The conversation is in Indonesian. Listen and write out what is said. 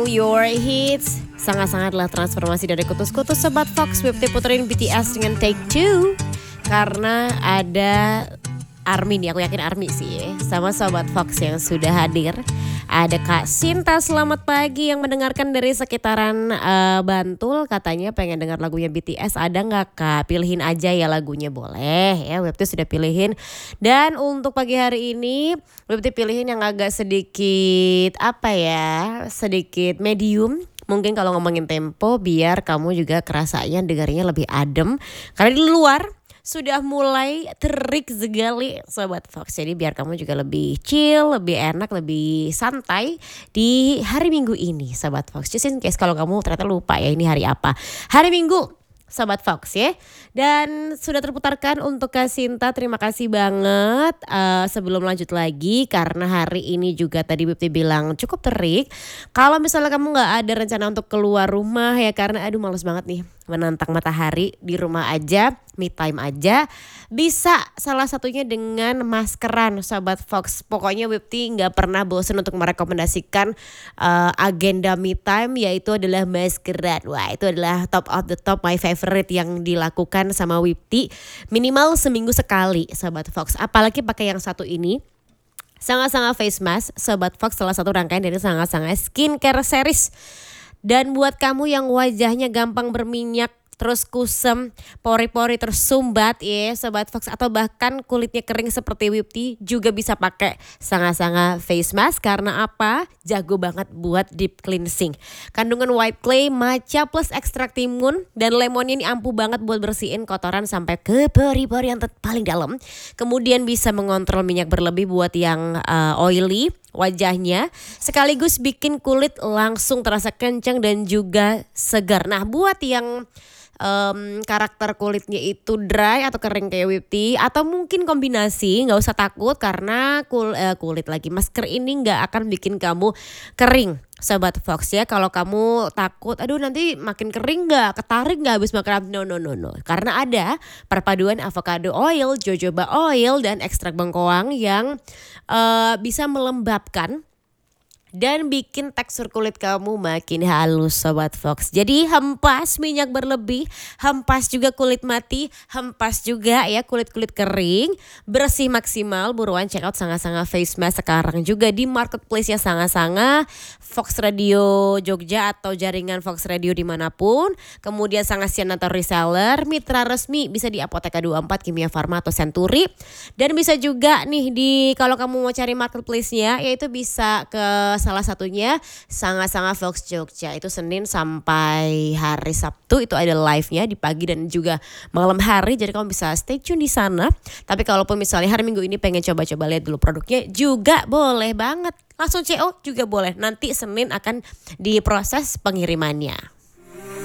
Your hits sangat-sangatlah transformasi dari kutus-kutus Sobat Fox. Wipti puterin BTS dengan Take Two karena ada Army nih, aku yakin Army sih sama Sobat Fox yang sudah hadir. Ada Kak Sinta, selamat pagi, yang mendengarkan dari sekitaran Bantul. Katanya pengen dengar lagunya BTS, ada gak Kak? Pilihin aja ya lagunya, boleh ya. Wipti sudah pilihin. Dan untuk pagi hari ini Wipti pilihin yang agak sedikit sedikit medium. Mungkin kalau ngomongin tempo biar kamu juga kerasanya dengarnya lebih adem. Karena di luar sudah mulai terik sekali Sobat Fox. Jadi biar kamu juga lebih chill, lebih enak, lebih santai di hari Minggu ini Sobat Fox. Just in case kalau kamu ternyata lupa ya ini hari apa. Hari Minggu Sobat Fox ya. Dan sudah terputarkan untuk Kak Sinta, terima kasih banget. Sebelum lanjut lagi, karena hari ini juga tadi Wipti bilang cukup terik. Kalau misalnya kamu gak ada rencana untuk keluar rumah ya, karena aduh males banget nih menantang matahari, di rumah aja, me time aja, bisa salah satunya dengan maskeran Sobat Fox. Pokoknya Wipti gak pernah bosan untuk merekomendasikan agenda me time, yaitu adalah maskeran. Wah, itu adalah top of the top, my favorite yang dilakukan sama Wipti minimal seminggu sekali Sobat Fox. Apalagi pakai yang satu ini, sangat-sangat face mask Sobat Fox, salah satu rangkaian dari sangat-sangat skincare series. Dan buat kamu yang wajahnya gampang berminyak, terus kusam, pori-pori tersumbat ya Sobat Fox, atau bahkan kulitnya kering seperti Wipti, juga bisa pakai sangat-sangat face mask. Karena apa? Jago banget buat deep cleansing. Kandungan white clay, matcha plus ekstrak timun dan lemonnya ini ampuh banget buat bersihin kotoran sampai ke pori-pori yang paling dalam. Kemudian bisa mengontrol minyak berlebih buat yang oily wajahnya, sekaligus bikin kulit langsung terasa kencang dan juga segar. Nah, buat yang karakter kulitnya itu dry atau kering kayak Wipti, atau mungkin kombinasi, nggak usah takut karena kulit lagi masker ini nggak akan bikin kamu kering Sobat Fox ya. Kalau kamu takut aduh nanti makin kering nggak, ketarik nggak habis makan, no. Karena ada perpaduan avocado oil, jojoba oil dan ekstrak bengkoang yang bisa melembabkan dan bikin tekstur kulit kamu makin halus Sobat Fox. Jadi hempas minyak berlebih, hempas juga kulit mati, hempas juga ya kulit-kulit kering, bersih maksimal. Buruan check out sangat-sangat face mask sekarang juga di marketplace-nya sangat-sangat Fox Radio Jogja atau jaringan Fox Radio dimanapun. Kemudian sangat sian atau reseller, mitra resmi bisa di Apoteka 24, Kimia Farma atau Century. Dan bisa juga nih kalau kamu mau cari marketplace-nya, yaitu bisa ke salah satunya sangat-sangat Fox Jogja. Itu Senin sampai hari Sabtu itu ada live-nya di pagi dan juga malam hari. Jadi kamu bisa stay tune di sana. Tapi kalaupun misalnya hari Minggu ini pengen coba-coba lihat dulu produknya, juga boleh banget. Langsung CO juga boleh. Nanti Senin akan diproses pengirimannya.